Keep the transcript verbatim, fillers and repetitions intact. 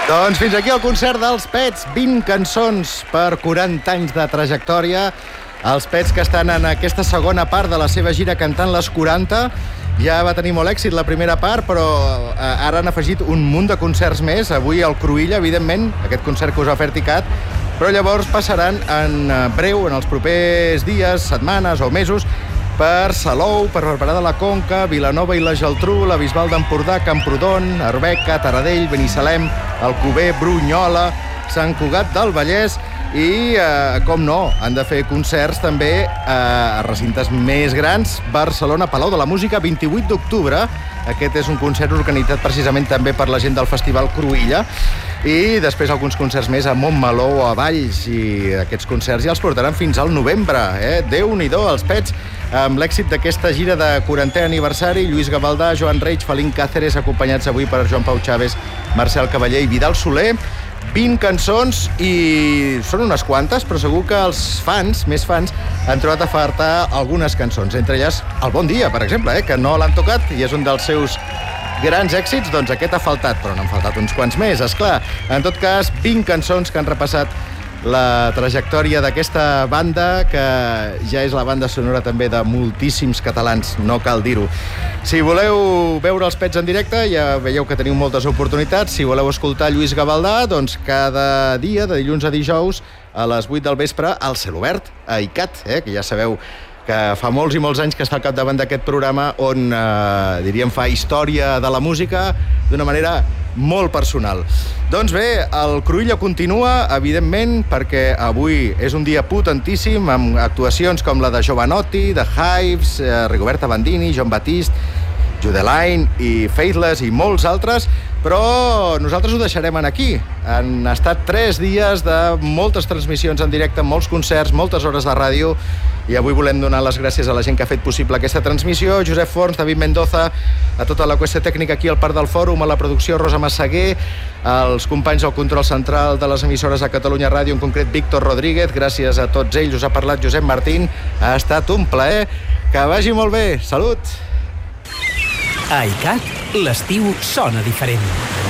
Doncs fins aquí el concert dels Pets, vint cançons per quaranta anys de trajectòria. Els Pets que estan en aquesta segona part de la seva gira cantant les quaranta. Ja va tenir molt èxit la primera part, però ara han afegit un munt de concerts més. Avui al Cruïlla, evidentment, aquest concert que us ha ofert ICAT, però llavors passaran en breu, en els propers dies, setmanes o mesos, per Salou, per Barberà de la Conca, Vilanova i la Geltrú, la Bisbal d'Empordà, Camprodon, Arbeca, Taradell, Binissalem, Alcover, Brunyola, Sant Cugat del Vallès i, eh, com no, han de fer concerts també eh, a recintes més grans. Barcelona, Palau de la Música, vint-i-vuit d'octubre. Aquest és un concert organitzat precisament també per la gent del Festival Cruïlla. I després alguns concerts més a Montmeló o a Valls, i aquests concerts ja els portaran fins al novembre. Eh? Déu-n'hi-do, els Pets, amb l'èxit d'aquesta gira de quarantè aniversari. Lluís Gavaldà, Joan Reig, Felín Cáceres, acompanyats avui per Joan Pau Chaves, Marcel Cavaller i Vidal Soler. vint cançons i són unes quantes, però segur que els fans, més fans, han trobat a faltar algunes cançons. Entre elles, El Bon Dia, per exemple, eh? que no l'han tocat i és un dels seus grans èxits. Doncs aquest ha faltat, però n'han faltat uns quants més, esclar. En tot cas, vint cançons que han repassat la trajectòria d'aquesta banda, que ja és la banda sonora també de moltíssims catalans, no cal dir-ho. Si voleu veure els Pets en directe, ja veieu que teniu moltes oportunitats. Si voleu escoltar Lluís Gavaldà, doncs cada dia, de dilluns a dijous, a les vuit del vespre, al Celobert, a ICAT, eh, que ja sabeu que fa molts i molts anys que està al capdavant d'aquest programa on, eh, diríem, fa història de la música d'una manera molt personal. Doncs bé, el Cruïlla continua, evidentment, perquè avui és un dia potentíssim, amb actuacions com la de Jovanotti, de Hives, eh, Rigoberta Bandini, Jon Batiste, Judeline i Faithless i molts altres, però nosaltres ho deixarem aquí. Han estat tres dies de moltes transmissions en directe, molts concerts, moltes hores de ràdio, i avui volem donar les gràcies a la gent que ha fet possible aquesta transmissió: Josep Forns, David Mendoza, a tota la qüestió tècnica aquí al Parc del Fòrum, a la producció Rosa Massaguer, als companys del control central de les emissores a Catalunya Ràdio, en concret Víctor Rodríguez. Gràcies a tots ells, us ha parlat Josep Martín. Ha estat un plaer. Que vagi molt bé. Salut! A ICAT, l'estiu sona diferent.